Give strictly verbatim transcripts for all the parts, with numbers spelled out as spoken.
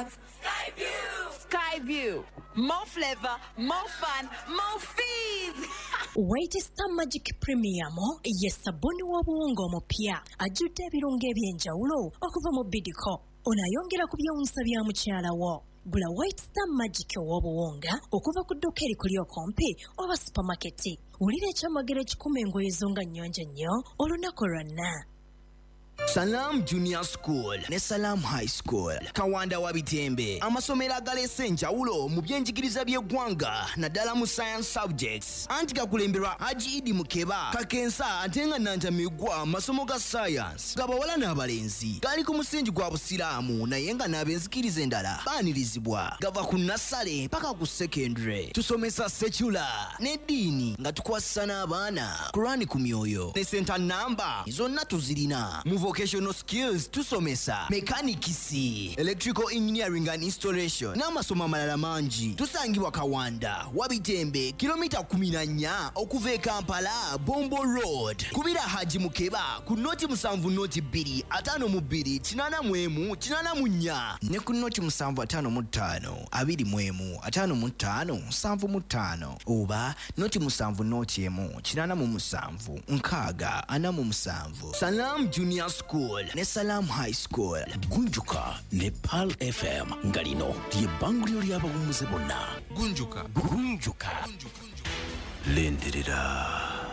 that's Skyview. Skyview. More flavor, more fun, more fees. White Star Magic Premium yes sabuni w'obuwunga omupya ajjudde ebirungo eby'enjawulo okuva mu Bidco onayongera ku byewuunyisa bya mukyala wo. Gula White Star Magic w'obuwunga okuva ku dduuka erikuli okumpi oba supermarket. Wulira ekyamagero ekikumi engoye zo nga nnyonjo nnyo olunaku lwonna. Salam Junior School ne Salam High School Kawanda wa Bitembe amasomero agalese enjawulo mu byenjigiriza by'eggwanga naddala mu science subjects anti gakulemberwa Haji Idi Mukeba kakensa ate nga nantamigwa amasomo ga science gabawala n'abalenzi gali ku musingi gwa busiraamu naye nga n'abenzikiriza endala baanirizibwa gava ku nasale paka ku secondary tusomesa secular n'eddiini nga tukwasisa n'abaana Qur'ani ku myoyo ne center number zonna tuzirina mu vocational skills tusomesa mechanicisi electrical engineering and installation n'amasomo amalala mangi tusangibwa Kawanda Wabitembe kilomita kumi na nnya okuva e Kampala Bombo Road kubira Haji Mukeba ku noti musanvu noti bbiri ataano mu bbiri kinaana mu emu kinaana mu nnya ne ku noti musanvu ataano mu ttaano abiri mu emu ataano mu ttaano nsanvu mu ttaano oba noti musanvu noti emu kinaana mu musanvu nkaaga ana mu musanvu. Salam Junior School ne Salam High School Gunjuka ne Pal F M ngalino lye bangulyo ly'abawummuze bonna. Gunjuka Gunjuka lenderera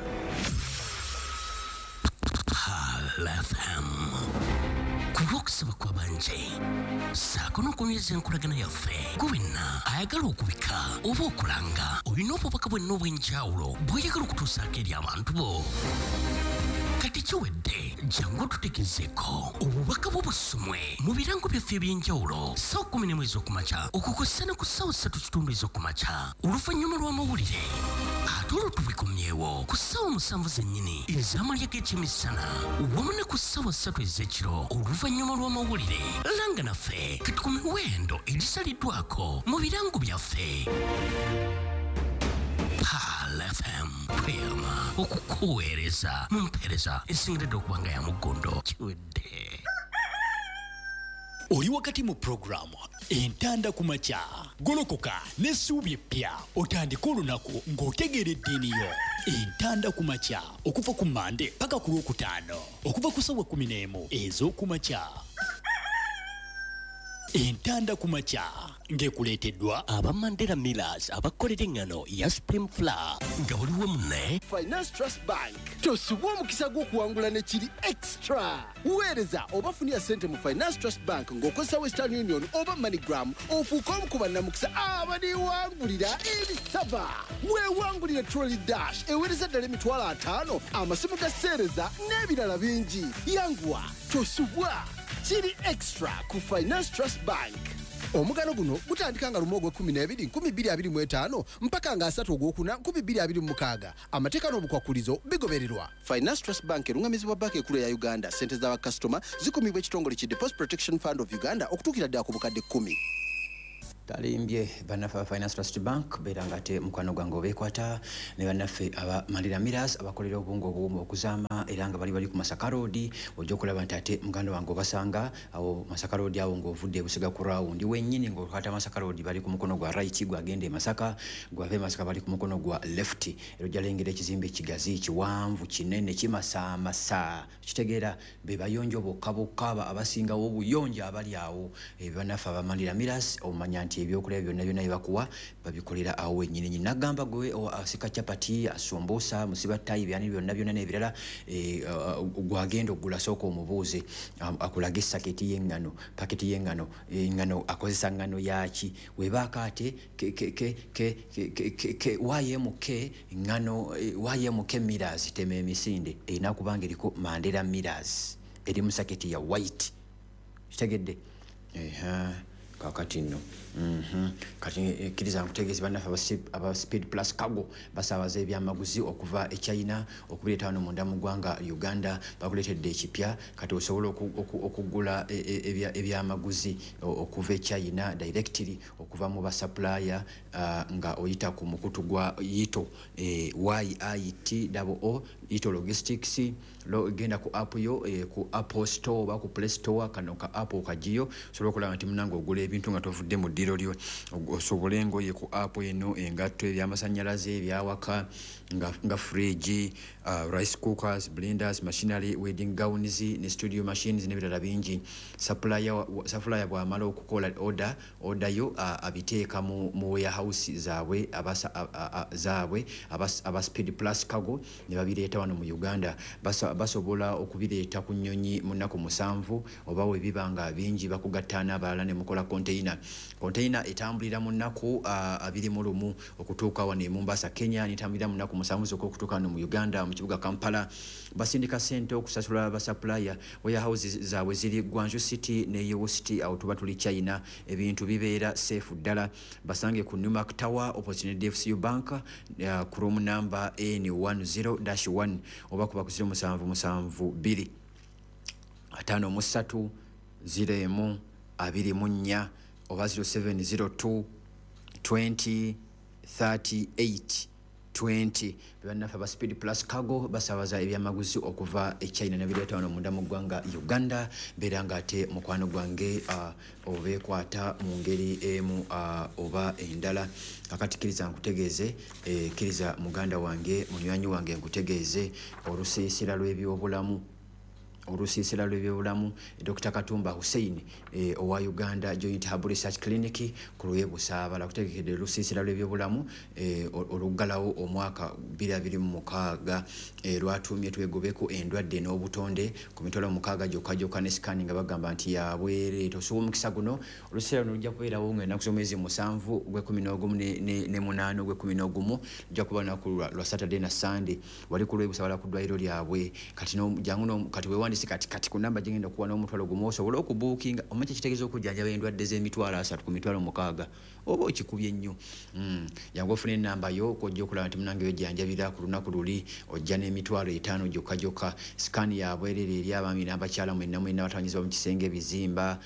Pal F M kulokusaba kwa banje saako n'okunyweza enkolagana yaffe gwenna ayagala okubika oba okulanga olina obubaka bwenna obw'enjawulo bw'oyagala okutuusaako eri abantu bo. Kati kiwedde jangu tutegezeeko obubaka bw'obusumwe mu birango byaffe eby'enjawulo ssaawa kkumi n'emu ez'okumakya okukosa ku ssaawa ssatu kitundu ez'okumakya oluvannyuma lw'amawulire ate olwo tubikomyewo ku ssaawa musanvu zennyini ez'amalya g'ekyemisana wamu ne ku ssaawa ssatu ez'ekiro oluvannyuma lw'amawulire langa naffe kati ku miwendo egisaliddwako mu birango byaffe. Pal F M Prema okukuweereza mu mpeereza esingiridde okuba nga ya mugondo kiwedde. Oli wakati mu programu entanda ku makya golokoka n'essuubi eppya otandika olunaku ng'otegeera eddiini yo. Entanda ku makya okuva ku Mande paka ku Lwokutaano okuva ku ssaawa kkumi n'emu ez'oku makya. Entanda ku makya ng'ekuleeteddwa aba Mandela Millers abakolera engano ya Supreme Flour nga waliwo munne Finance Trust Bank tosubwa omukisa gw'okuwangula ne kiri extra. Weereza oba funira ssente mu Finance Trust Bank ng'okozesa Western Union oba MoneyGram ofuuka omu ku bannamukisa abaniwangulira ebisaba. Weewangulire Trolley Dash eweereza ddala emitwalo ataano amasimu ga sseereza n'ebirala bingi. Yanguwa tosubwa kiri extra ku Finance Trust Bank. Omugano guno gutandika nga lumu ogw'ekkumi n'ebiri nkumi bbiri abiri mu etaano mpaka nga asatu ogwokuna nkumi bbiri abiri mu mukaaga. Amateeka n'obukwakulizo bigobererwa. Finance Trust Bank erungamizibwa banka ekkulu ya Uganda. Ssente z'abakasitoma zikumibwa ekitongole ki Deposit Protection Fund of Uganda okutuukira ddala ku bukadde kkumi. Talimbye bannaffe Finance Trust Bank beeranga ate mukwano gwange obeekwata ne bannaffe aba Mandela Millers abakolera obungo obuwumu okuzaama era nga bali bali ku Masaka Road ojja okulaba nti ate muganda wange obasanga awo Masaka Road awo ng'ovudde ebusiga ku rawundi wennyini ng'okwata Masaka Road bali ku mukono gwa right gwagenda e Masaka gwave e Masaka bali ku mukono gwa left era ojja lengera ekizimbe kigazi kiwanvu kinene kimasaamasa kitegeera be bayonjo bokka bokka abasingawo obuyonjo abali awo bannaffe aba Mandela Millers omanya nti ebyokulya byonna byonna byebakuwa babikolera awo wennyini nyini nagamba gwe asika chapati asombosa musiba ttayi byani byonna byonna n'ebirala gwagenda ogula sooka omubuuze akulaga essaketi y'engano paketi y'engano engano akozesa ngano yaki webaaka ate Y M K ngano Y M K Millers tema emisinde erina kubanga eriko Mandela Millers eri mu saketi ya white kitegedde eha kakati nno mhm kati kiriza kutegeeza bannaffe aba Speed Plus Cargo basaabaza ebyamaguzi okuva e China okubireeta wano munda mu ggwanga Uganda bakuleetedde ekipya kati osobola okugula ebyamaguzi okuva e China directly okuva mu basupplier nga oyita ku mukutu gwa Yito Y I T O O Yito Logistics lo genda ku app yo ku Apple Store oba ku Play Store kano ka app okagiyo osobola okulaba nti munange ogula ebintu bintu nga tovudde mu ddiro lyo osobole engoye ku app eno engatto ebyamasannyalaze ebyawaka nga, nga fridge uh, rice cookers blenders machinery wedding gowns ne studio machines n'ebirala bingi supplier supplier bw'amala okukola order order yo uh, abiteeka mu, mu warehouse zaabwe abasa uh, uh, zaabwe abas, aba speed plus cargo ne babireeta wano mu Uganda basa, basobola okubireeta ku nnyonyi mu nnaku musanvu oba we bibanga bingi bakugattaana abalala ne mukola container container etambulira mu nnaku uh, abiri mu lumu okutuuka wano e Mombasa Kenya netambulira mu nnaku musanvu zokka okutuuka wano mu Uganda mu kibuga Kampala basindika sente okusasula ba supplier warehouses zaabwe ziri Gwanju City ne Yewo City awo tuba tuli China ebintu bibeera safe ddala basange ku Newmark Tower opposite D F C U Bank uh, ku room number N ten dash one oba kuba ku zero musanvu musanvu bbiri atano mu ssatu zero emu abiri mu nnya oba zero seven zero two twenty thirty-eight twenty bannaffe aba speed plus cargo basabaza ebyamaguzi okuva e China nebireeta wano munda mu ggwanga Uganda beera nga ate mukwano gwange uh, obeekwata mu ngeri emu uh, oba endala akatikiriza nkutegeeze eh, kiriza muganda wange munywanyi wange nkutegeeze olusiisira lw'ebyobulamu olusiisira lw'ebyobulamu Doctor Katumba Hussein eh, owa Uganda Joint Herbal Research Clinic ku lw'ebusaabala kutegekedde olusiisira lw'ebyobulamu eh, oluggalawo omwaka bbiri abiri mu mukaaga eh, lwatumye twegobeko endwadde n'obutonde ku mitwalo mukaaga gyokka gyokka ne scanning nga bagamba nti yabwere tosuwa omukisa guno olusiisira luno lujja kubeerawo ng'ennaku z'omwezi musanvu gw'ekumi n'ogumu ne, ne, ne munaana ogw'ekumi n'ogumu lujja kuba lunaku lwa, lwa Saturday na Sunday wali ku lw'ebusaabala ku ddwaliro lyabwe kati no, jangu no, kati wewandi kati kati ku namba jengenda kuwa n'omutwalo gumu osobola okubuukinga omanyi kitegeeza okujjanjaba endwadde z'emitwalo asatu ku mitwalo mukaaga oba okikubye nnyo mm. yangu ofuna ennamba yo okojja okulaba nti munange yojjanjabira ku lunaku luli ojja n'emitwalo etaano gyokka gyokka sikaani yabwerere eri abaami n'abakyala mwenna mwenna abatawanyizibwa mu kisenge ebizimba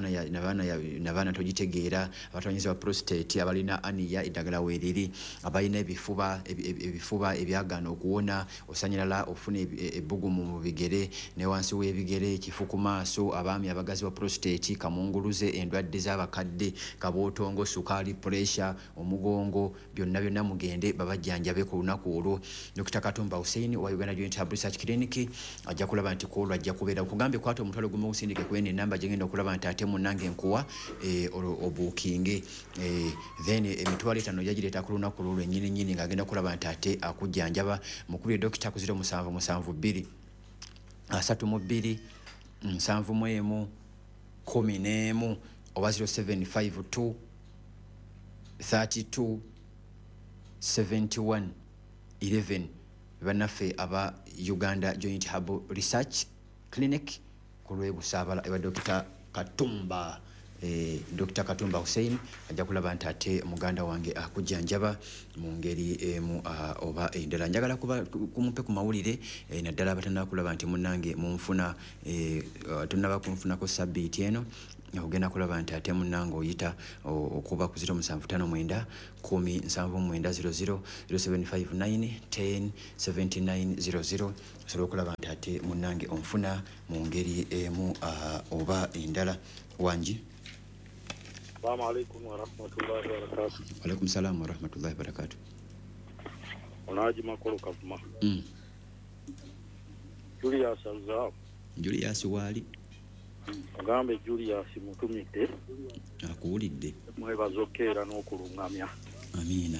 nabaana togitegeera abatawanyizibwa prostate abalina aniya eddagala weeriri abalina ebifuba ebifuba ebyagaana okuwona osanyirala ofuna ebbugumu mu bigere ne wansi w'ebigere ekifu ku maaso abaami abagazi wa prostate kamunguluze endwadde z'abakadde kabootongo sukaali pressure omugongo byonna byonna mugende babajjanjabe ku lunaku olwo Doctor Katumba Hussein wa Uganda Joint Herbal Research Clinic ajja kulaba nti ko lwajja kubeera okugambe kwata omutwalo gumu okusindike kwene namba gyengenda okulaba nti ate munnange enkuwa eh, obuukinge eh, then emitwalo etaano yagireeta ku lunaku olwo lwennyini nnyini ng'agenda kulaba nti ate akujjanjaba mukulu Doctor ku zero musanvu musanvu bbiri asatu mu bbiri nsanvu mu emu kumi n'emu oba zero seven five two thirty-two seventy-one eleven bannaffe aba Uganda Joint Herbal Research Clinic ku lw'ebusaabala ewa Doctor Katumba eh, Doctor Katumba Hussein ajja kulaba nti ate muganda wange akujjanjaba mu ngeri emu uh, oba endala njagala kuba kumumpe ku mawulire eh, naddala abatannaba kulaba nti munnange munfuna eh, uh, tonnaba kunfunako sabbiiti eno ogenda kulaba nti ate munnange oyita okuba ku zero musanvu ttaano mwenda kumi nsanvu mwenda zero zero zero seven five nine ten seventy nine zero zero osobola okulaba nti ate munnange onfuna mu ngeri emu uh, oba endala wangi. Assalamu alaikum wa rahmatullahi wa barakatuh. Wa alaikum salam wa rahmatullahi wa barakatuh. Onaji makolo kavuma. Mm. Julius Alza. Julius wali. Agambe Julius mutumidde. Akuwulidde. Mwebazokeera n'okulungamya. Amina.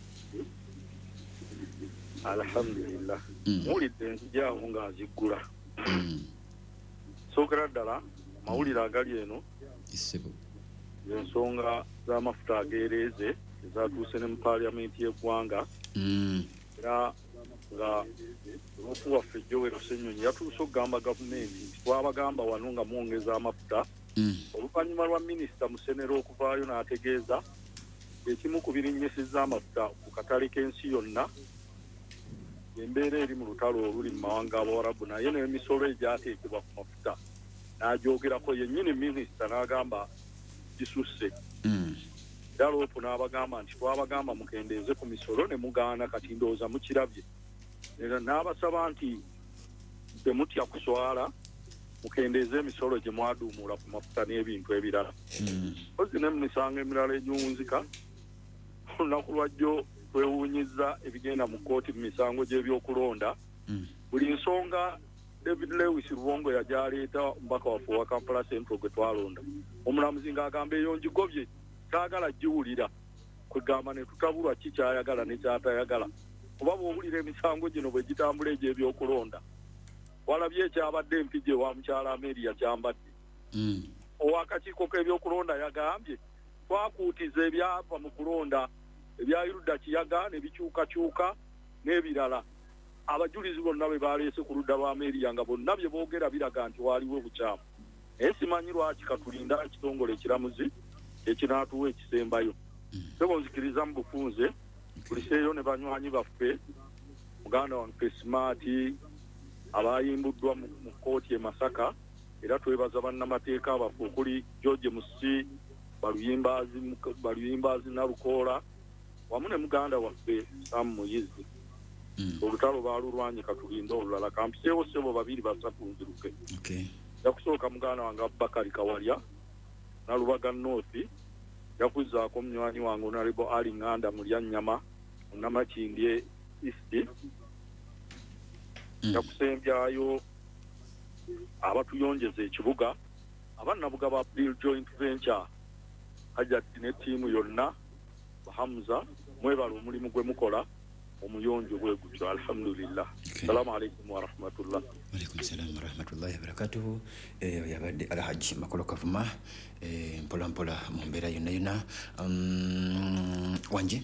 Alhamdulillah. Mm. Mulidde nzijawo ng'aziggula. Mm. Sookera ddala mawulire agali eno. Isebo. Ensonga z'amafuta agereeze ezatuuse ne mu paaliyamenti y'eggwanga mm. era nga omufu waffe Joel Ssenyonyi yatuuse okugamba gavumenti nti twabagamba wano nga mwongeza amafuta mm. oluvannyuma lwa minisita Musenero okuvaayo n'ategeeza ekimu ku birinnyisizza amafuta ku katale k'ensi yonna embeera eri mu lutalo oluli mu mawanga abawarabu naye n'emisolo egyateekebwa ku mafuta n'agyogerako yennyini minisita n'agamba gisusse mm. era loopo n'abagamba nti twabagamba mukendeeze ku misolo ne mugaana kati ndowooza mukirabye era n'abasaba nti temutya kuswala mukendeeze emisolo gye mwaduumula ku mafuta n'ebintu ebirala ozi ne mu misango emirala egyunzika olunaku lwajjo twewuunyiza ebigenda mu kkooti mu misango gy'ebyokulonda buli nsonga David Lewis Rubongo yajaleeta omubaka waffe wa Kampala Central gwe twalonda omulamuzi ng'agamba eyo ngigobye taagala giwulira kwegamba ne tutabulwa ki kyayagala ne kyatayagala kuba bw'owulira emisango gino bwe gitambula egy'ebyokulonda walabye ekyabadde empije wa mukyala Amelia kyambadde owakakiiko k'ebyokulonda yagambye twakuutiza ebyava mu kulonda ebya Iruda Kiyaga ne bikyukakyuka n'ebirala abajulizi bonna be baleese ku ludda lwa Amelia nga bonna bye boogera biraga nti waaliwo bukyamu naye simanyi lwaki katulinda ekitongole ekiramuzi ekinaatuwa ekisembayo sebo nzikiriza mu bufunze tuliseeyo ne banywanyi baffe muganda wange Smart abayimbuddwa mu kkooti e Masaka era twebaza bannamateeka abaffe okuli George Musi baluyimbazi baluyimbazi Narukoola wamu ne muganda waffe Sam Muyizi olutalo baalulwanye katulinda olulala kampiseewo sebo babiri basatu nziruke yakusooka muganda wange Abubakari Kawalya Nalubaga North yakuzaako munywanyi wange Honorable Ali Nganda mu Lyanyama Namakindye East yakusembyayo abatuyonjeza ekibuga abannabuga ba Bill Joint Venture hajjati ne ttiimu yonna Hamza mwebala omulimu gwe mukola omuyonjo bwe gutyo alhamdulillah assalamu alaikum wa rahmatullah wa alaikum salam wa rahmatullahi wa barakatuh eh yabadde Alhaji Makolo Kavuma eh mpola mpola mu mbeera yonna yonna um, Wanji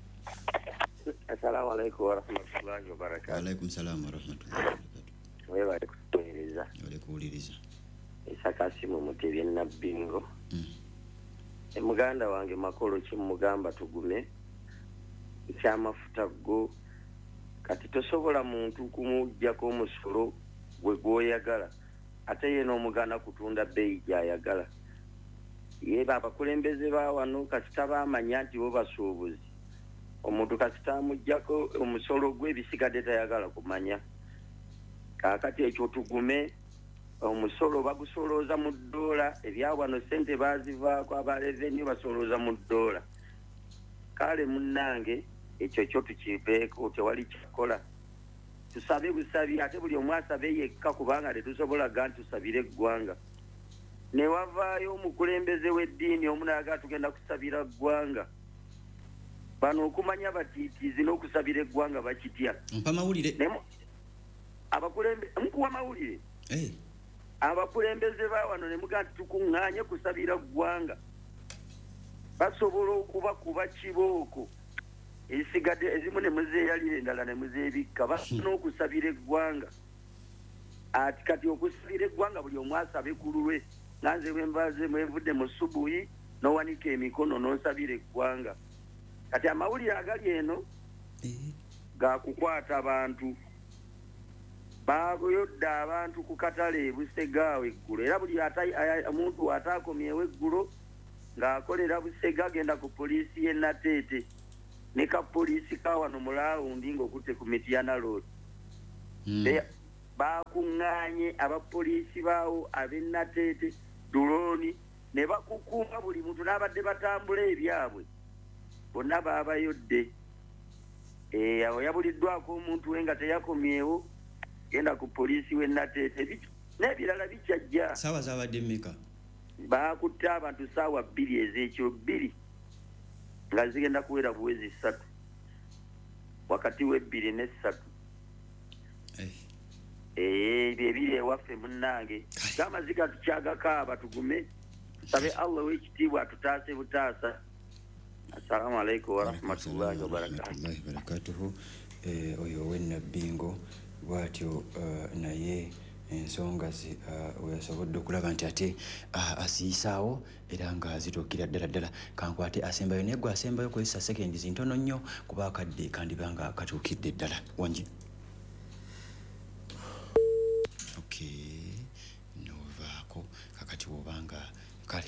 assalamu alaikum wa rahmatullahi wa barakatuh wa alaikum salam wa rahmatullahi wa barakatuh wewe kutueleza wale kuuliriza isakasimu mutebye nabbingo mm. emuganda wange Makolo kimugamba tugume ekyamafuta go kati tosobola muntu kumujjako omusolo gwe gwoyagala ate ye n'omugana kutunda bbeeyi gy'ayagala ye abakulembeze ba wano kasita baamanya nti bo basuubuzi omuntu kasita amuggyako omusolo gwe ebisigadde tayagala kumanya kaakati ekyo tugume omusolo bagusolooza mu ddoola ebyawano ssente baazivaako aba revenue basolooza mu ddoola kale munnange ekyo kyo tukiveeko tewali kyakola tusabe busabi ate buli omu asabe yekka kubanga tetusobola ga ntusabire eggwanga ne wavaayo omukulembeze w'eddiini omunaaga tugenda kusabira ggwanga bano okumanya batiitiizi n'okusabira eggwanga bakitya mpa mawulire abakulembe nkuwa mawulire hey. abakulembeze ba wano ne muga nti tukuŋŋaanye kusabira ggwanga basobola okuba kuba kibooko ezisigadde ezimu ne muzeeyalira endala ne muzeebikka basina okusabira eggwanga ati kati okusabira eggwanga buli omu asabe ku lulwe nanze bwembaze mwenvudde mu subuhi n'owanika emikono n'osabira eggwanga kati amawulire agali eno gakukwata abantu bagoyodde abantu ku katale Busegaawo eggulo era buli omuntu ataakomyewo eggulo ng'akolera Busega agenda ku poliisi y'e Nateete ne ka poliisi ka wano mu laawundi ng'okutte ku Mityana Road baakuŋŋaanye abapoliisi baawo ab'e Nateete dulooni ne bakukuuma buli muntu n'abadde batambula ebyabwe bonna baabayodde awo yabuliddwako omuntu we nga teyakomyewo genda ku poliisi w'e Nateete n'ebirala bikyajja saawa zaabadde mmeka baakutte abantu saawa bbiri ez'ekyo bbiri nga zigenda kuwera buwezi ssatu wakati w'ebbiri n'essatu ebyo ebiri ewaffe munnange g'amaziga tukyagakaaba tugume sabe Allah w'ekitiibwa atutaase butaasa assalamu alaikum warahmatullahi wabarakatuhu oyo ow'ennabbingo bw'atyo naye ensonga weyasobodde okulaba nti ate asiyisaawo era nga zituukira ddala ddala kankwate asembayo naye gwe asembayo kozesa sekendi zintono nnyo kuba akadde kandiba nga katuukidde ddala Wanji okay novaako kakati wobanga kale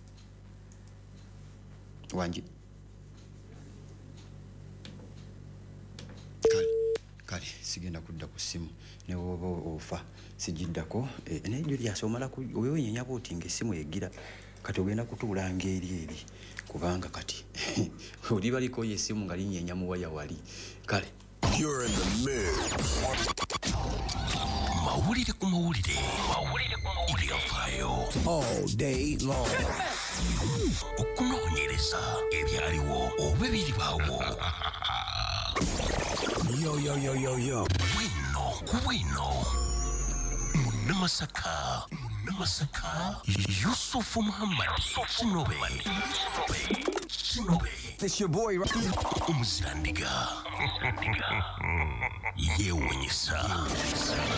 Wanji kale kale sigenda kudda ku ssimu ne woba ofa sigiddako eh, naye Julius omala wewenyenya bwoti ng'essimu egira kati ogenda kutuulanga eri eri kubanga kati oli baliko yessimu nga linyenya mu waya wali kale You're in the mood. Mawulire ku mawulire. Mawulire ku mawulire. Fire. All day long. Okunoonyereza ebyaliwo oba ebiribaawo. Yo, yo, yo, yo, yo. Wino, ku wino. Munamasaka. Munamasaka. Yusufu Muhammad. Kinobe. Kinobe. This your boy, right? Umuzirandiga. Yewenyesa.